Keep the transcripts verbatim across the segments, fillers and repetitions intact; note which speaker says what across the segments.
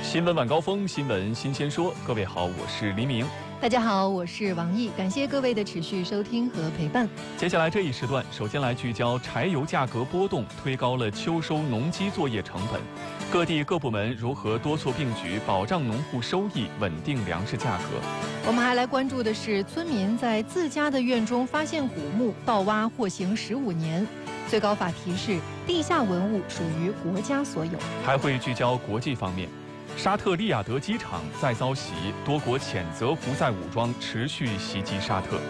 Speaker 1: 新闻晚高峰，新闻新鲜说。各位好，我是黎明。
Speaker 2: 大家好，我是王毅，感谢各位的持续收听和陪伴。
Speaker 1: 接下来这一时段，首先来聚焦柴油价格波动推高了秋收农机作业成本，各地各部门如何多措并举，保障农户收益，稳定粮食价格。
Speaker 2: 我们还来关注的是，村民在自家的院中发现古墓，盗挖获刑十五年。最高法提示，地下文物属于国家所有。
Speaker 1: 还会聚焦国际方面。沙特利雅得机场再遭袭，多国谴责胡塞武装持续袭击沙特。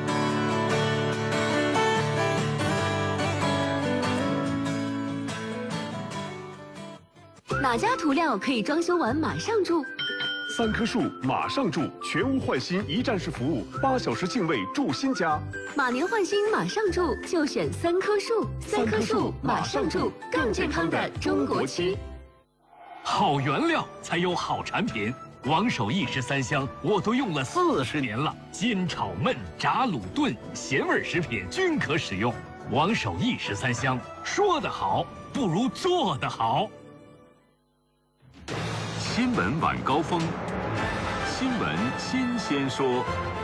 Speaker 3: 哪家涂料可以装修完马上住？
Speaker 4: 三棵树马上住，全屋换新一站式服务，八小时净位住新家。
Speaker 3: 马年换新马上住，就选三棵树。三棵树马上住，更健康的中国区。
Speaker 5: 好原料才有好产品，王守义十三香我都用了四十年了，煎炒焖炸卤炖咸味食品均可使用。王守义十三香，说得好不如做得好。
Speaker 4: 新闻晚高峰，新闻新鲜说。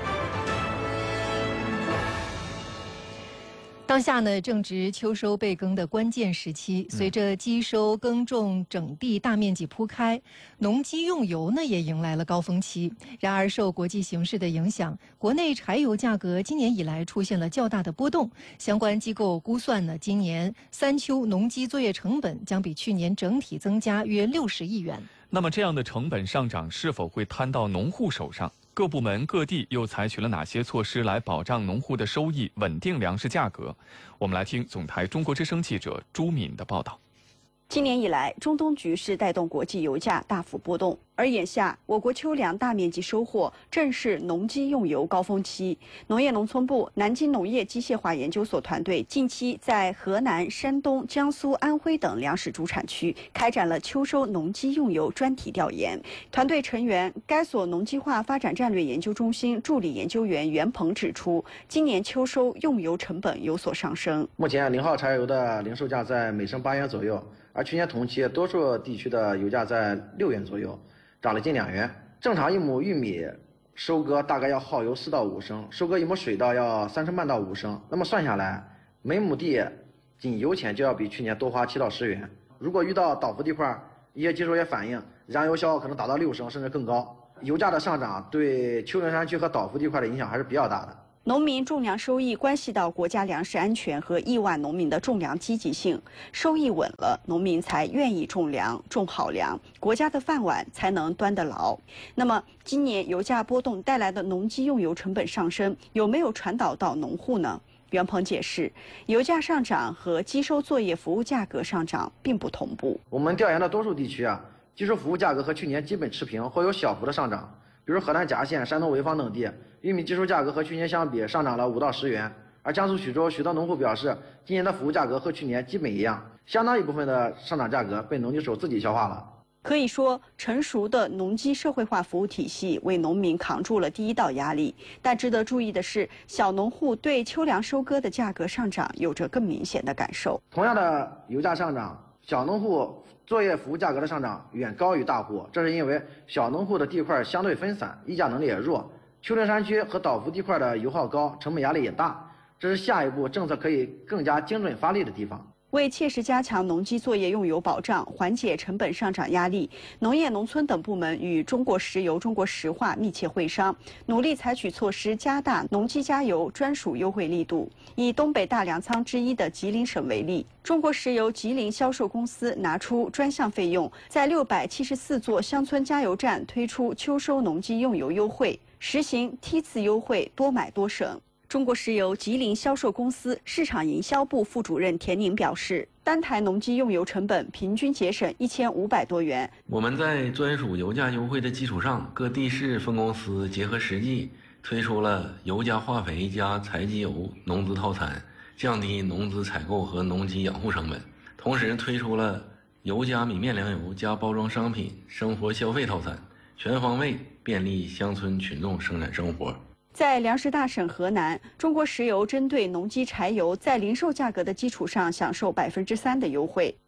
Speaker 2: 当下呢，正值秋收备耕的关键时期，随着机收、耕种、整地大面积铺开，农机用油呢也迎来了高峰期。然而，受国际形势的影响，国内柴油价格今年以来出现了较大的波动。相关机构估算呢，今年三秋农机作业成本将比去年整体增加约六十亿元。
Speaker 1: 那么，这样的成本上涨是否会摊到农户手上？各部门各地又采取了哪些措施来保障农户的收益，稳定粮食价格？我们来听总台中国之声记者朱敏的报道。
Speaker 6: 今年以来，中东局势带动国际油价大幅波动，而眼下我国秋粮大面积收获，正是农机用油高峰期。农业农村部南京农业机械化研究所团队近期在河南、山东、江苏、安徽等粮食主产区开展了秋收农机用油专题调研。团队成员该所农机化发展战略研究中心助理研究员袁鹏指出，今年秋收用油成本有所上升。
Speaker 7: 目前零号柴油的零售价在每升八元左右。而去年同期，多数地区的油价在六元左右，涨了近两元。正常一亩玉米收割大概要耗油四到五升，收割一亩水稻要三升半到五升。那么算下来，每亩地仅油钱就要比去年多花七到十元。如果遇到倒伏地块，一些技术也反映燃油消耗可能达到六升甚至更高。油价的上涨对丘陵山区和倒伏地块的影响还是比较大的。
Speaker 6: 农民种粮收益关系到国家粮食安全和亿万农民的种粮积极性，收益稳了，农民才愿意种粮，种好粮，国家的饭碗才能端得牢。那么，今年油价波动带来的农机用油成本上升，有没有传导到农户呢？袁鹏解释，油价上涨和机收作业服务价格上涨并不同步。
Speaker 7: 我们调研的多数地区啊，机收服务价格和去年基本持平或有小幅的上涨。比如河南夹县、山东潍坊等地，玉米机收价格和去年相比上涨了五到十元，而江苏徐州许多农户表示，今年的服务价格和去年基本一样，相当一部分的上涨价格被农机手自己消化了。
Speaker 6: 可以说，成熟的农机社会化服务体系为农民扛住了第一道压力。但值得注意的是，小农户对秋粮收割的价格上涨有着更明显的感受。
Speaker 7: 同样的油价上涨，小农户作业服务价格的上涨远高于大户，这是因为小农户的地块相对分散，议价能力也弱，丘陵山区和倒伏地块的油耗高，成本压力也大，这是下一步政策可以更加精准发力的地方。
Speaker 6: 为切实加强农机作业用油保障，缓解成本上涨压力，农业农村等部门与中国石油、中国石化密切会商，努力采取措施，加大农机加油专属优惠力度。以东北大粮仓之一的吉林省为例，中国石油吉林销售公司拿出专项费用，在六百七十四座乡村加油站推出秋收农机用油优惠，实行梯次优惠，多买多省。中国石油吉林销售公司市场营销部副主任田宁表示，单台农机用油成本平均节省一千五百多元。
Speaker 8: 我们在专属油价优惠的基础上，各地市分公司结合实际，推出了油加化肥加柴机油农资套餐，降低农资采购和农机养护成本。同时推出了油加米面粮油加包装商品生活消费套餐，全方位便利乡村群众生产生活。
Speaker 6: 在粮食大省河南，中国石油针对农机柴油在零售价格的基础上享受百分之三的优惠。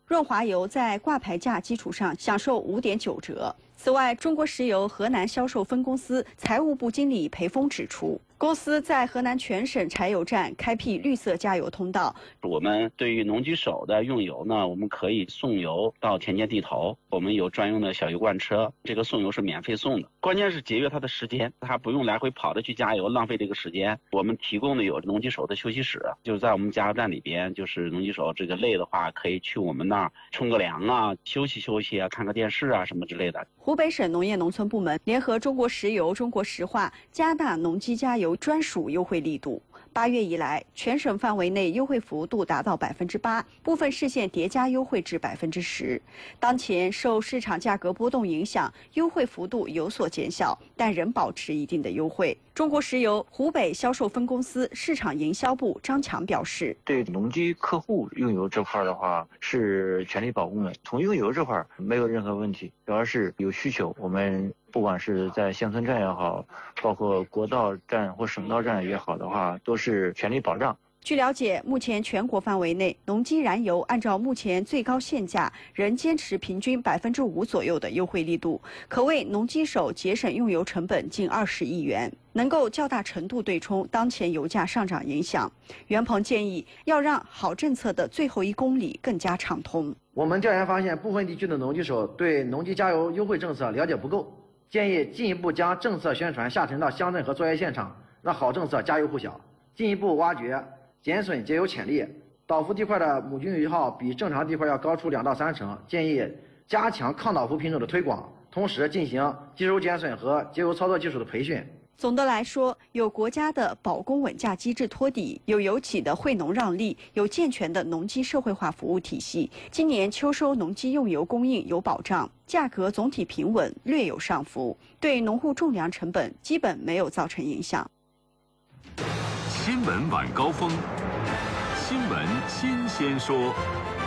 Speaker 6: 润滑油在挂牌价基础上享受五点九折。此外，中国石油河南销售分公司财务部经理裴峰指出，公司在河南全省柴油站开辟绿色加油通道。
Speaker 9: 我们对于农机手的用油呢，我们可以送油到田间地头，我们有专用的小油罐车，这个送油是免费送的。关键是节约他的时间，他不用来回跑着去加油，浪费这个时间。我们提供的有农机手的休息室，就是在我们加油站里边，就是农机手这个累的话，可以去我们那儿冲个凉啊，休息休息啊，看个电视啊什么之类的。
Speaker 6: 湖北省农业农村部门联合中国石油、中国石化加大农机加油专属优惠力度。八月以来，全省范围内优惠幅度达到百分之八，部分市县叠加优惠至百分之十。当前受市场价格波动影响，优惠幅度有所减小，但仍保持一定的优惠。中国石油湖北销售分公司市场营销部张强表示，
Speaker 10: 对农机客户用油这块的话是全力保供的，从用油这块没有任何问题，主要是有需求，我们不管是在乡村站也好，包括国道站或省道站也好的话，都是全力保障。
Speaker 6: 据了解，目前全国范围内，农机燃油按照目前最高限价，仍坚持平均百分之五左右的优惠力度，可为农机手节省用油成本近二十亿元，能够较大程度对冲当前油价上涨影响。袁鹏建议，要让好政策的最后一公里更加畅通。
Speaker 7: 我们调研发现，部分地区的农机手对农机加油优惠政策了解不够，建议进一步将政策宣传下沉到乡镇和作业现场，让好政策家喻户晓，进一步挖掘减损节油潜力。倒伏地块的母均油耗比正常地块要高出两到三成，建议加强抗倒伏品种的推广，同时进行机油减损和节油操作技术的培训。
Speaker 6: 总的来说，有国家的保供稳价机制托底，有油企的惠农让利，有健全的农机社会化服务体系。今年秋收农机用油供应有保障，价格总体平稳，略有上浮，对农户种粮成本基本没有造成影响。
Speaker 4: 新闻晚高峰，新闻新鲜说。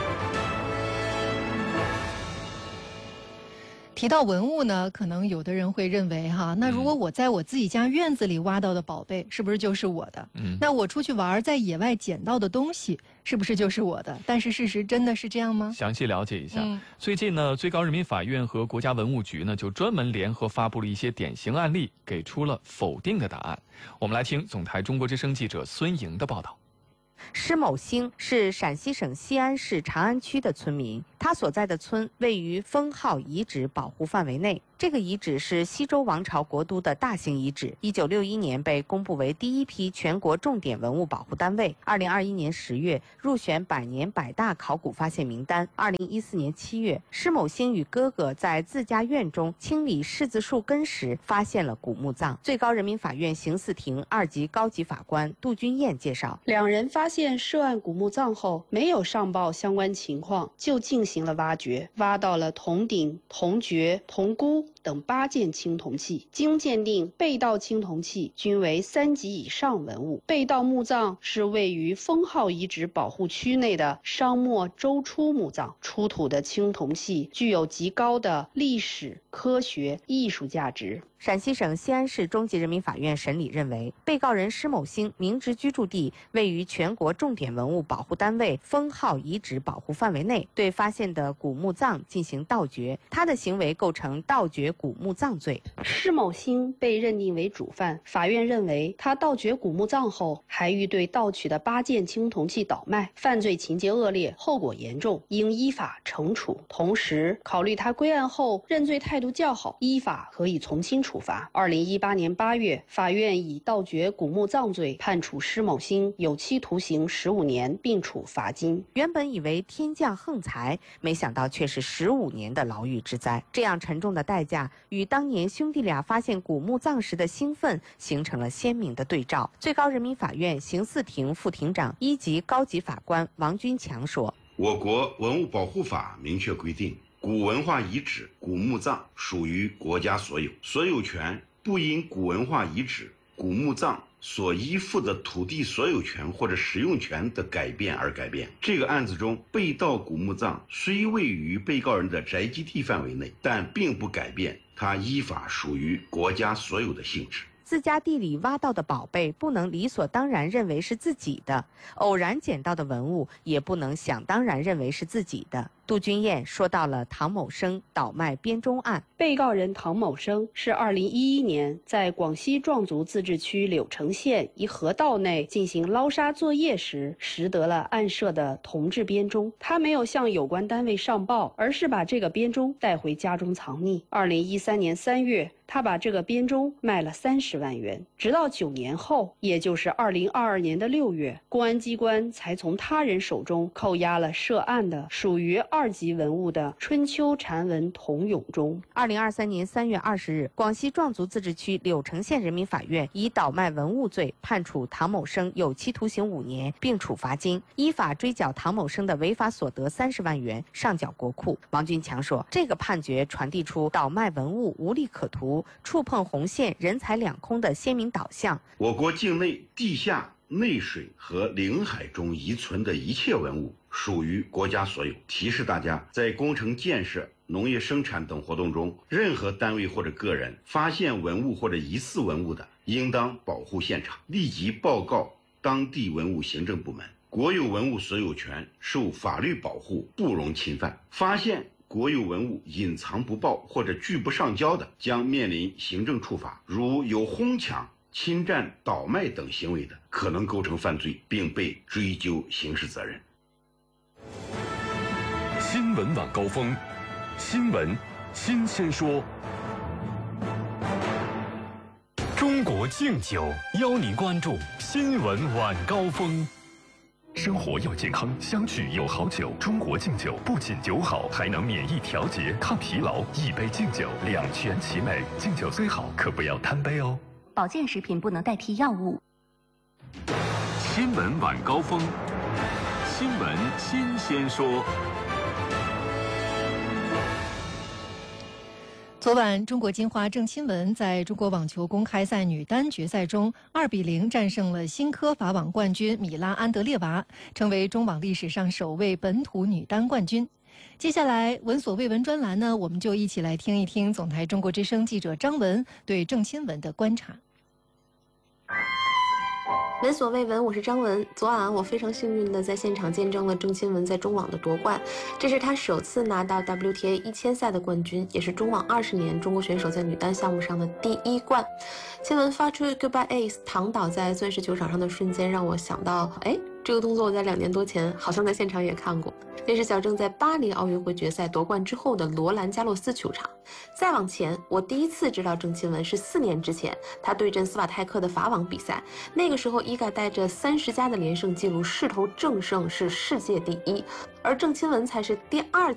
Speaker 2: 提到文物呢，可能有的人会认为哈，那如果我在我自己家院子里挖到的宝贝，是不是就是我的？嗯，那我出去玩，在野外捡到的东西，是不是就是我的？但是事实真的是这样吗？
Speaker 1: 详细了解一下。
Speaker 2: 嗯、
Speaker 1: 最近呢，最高人民法院和国家文物局呢，就专门联合发布了一些典型案例，给出了否定的答案。我们来听总台中国之声记者孙莹的报道。
Speaker 11: 施某兴是陕西省西安市长安区的村民，他所在的村位于封号遗址保护范围内。这个遗址是西周王朝国都的大型遗址，一九六一年被公布为第一批全国重点文物保护单位。二零二一年十月入选百年百大考古发现名单。二零一四年七月，施某兴与哥哥在自家院中清理柿子树根时，发现了古墓葬。最高人民法院刑事庭二级高级法官杜君燕介绍，
Speaker 12: 两人发现涉案古墓葬后，没有上报相关情况，就进行了挖掘，挖到了铜鼎、铜爵、铜箍等八件青铜器，经鉴定，被盗青铜器均为三级以上文物。被盗墓葬是位于封号遗址保护区内的商末周初墓葬，出土的青铜器具有极高的历史、科学、艺术价值。
Speaker 11: 陕西省西安市中级人民法院审理认为，被告人施某兴明知居住地位于全国重点文物保护单位封号遗址保护范围内，对发现的古墓葬进行盗掘，他的行为构成盗掘古墓葬罪。
Speaker 12: 施某兴被认定为主犯，法院认为他盗掘古墓葬后，还欲对盗取的八件青铜器倒卖，犯罪情节恶劣，后果严重，应依法惩处。同时，考虑他归案后认罪态度较好，依法可以从轻处罚。二零一八年八月，法院以盗掘古墓葬罪判处施某兴有期徒刑十五年，并处罚金。
Speaker 11: 原本以为天降横财，没想到却是十五年的牢狱之灾。这样沉重的代价，与当年兄弟俩发现古墓葬时的兴奋形成了鲜明的对照。最高人民法院刑事庭副庭长、一级高级法官王军强说：“
Speaker 13: 我国文物保护法明确规定，古文化遗址、古墓葬属于国家所有，所有权不因古文化遗址、古墓葬所依附的土地所有权或者使用权的改变而改变。这个案子中，被盗古墓葬虽位于被告人的宅基地范围内，但并不改变它依法属于国家所有的性质。”
Speaker 11: 自家地里挖到的宝贝不能理所当然认为是自己的，偶然捡到的文物也不能想当然认为是自己的。 杜君燕说到了唐某生倒卖编钟案。
Speaker 12: 被告人唐某生是二零一一年在广西壮族自治区柳城县一河道内进行捞沙作业时，拾得了案涉的铜制编钟。他没有向有关单位上报，而是把这个编钟带回家中藏匿。二零一三年三月，他把这个编钟卖了三十万元。直到九年后，也就是二零二二年的六月，公安机关才从他人手中扣押了涉案的属于二级文物的春秋禅文铜俑钟。
Speaker 11: 二零二三年三月二十日，广西壮族自治区柳城县人民法院以倒卖文物罪判处唐某生有期徒刑五年，并处罚金，依法追缴唐某生的违法所得三十万元，上缴国库。王俊强说，这个判决传递出倒卖文物无利可图、触碰红线、人财两空的鲜明导向。
Speaker 13: 我国境内地下、内水和领海中遗存的一切文物属于国家所有。提示大家，在工程建设、农业生产等活动中，任何单位或者个人发现文物或者疑似文物的，应当保护现场，立即报告当地文物行政部门。国有文物所有权受法律保护，不容侵犯。发现国有文物隐藏不报或者拒不上交的，将面临行政处罚。如有哄抢、侵占、倒卖等行为的，可能构成犯罪，并被追究刑事责任。
Speaker 14: 新闻晚高峰，新闻新鲜说。中国敬酒邀您关注新闻晚高峰。生活要健康，相聚有好酒。中国敬酒不仅酒好，还能免疫调节、抗疲劳。一杯敬酒，两全其美。敬酒虽好，可不要贪杯哦。
Speaker 3: 保健食品不能代替药物。
Speaker 14: 新闻晚高峰，新闻新鲜说。
Speaker 2: 昨晚，中国金花郑钦文在中国网球公开赛女单决赛中二比零战胜了新科法网冠军米拉安德列娃，成为中网历史上首位本土女单冠军。接下来，闻所未闻专栏呢，我们就一起来听一听总台中国之声记者张文对郑钦文的观察。
Speaker 15: 闻所未闻，我是张文。昨晚我非常幸运的在现场见证了郑钦文在中网的夺冠，这是她首次拿到 W T A 一千赛的冠军，也是中网二十年中国选手在女单项目上的第一冠。钦文发出 Goodbye Ace 躺倒在钻石球场上的瞬间，让我想到，哎，这个动作我在两年多前好像在现场也看过。那是小郑在巴黎奥运会决赛夺冠之后的罗兰加洛斯球场。再往前，我第一次知道郑钦文是四年之前，他对阵斯瓦泰克的法网比赛。那个时候，伊盖带着三十加的连胜记录势头正盛，是世界第一，而郑钦文才是第二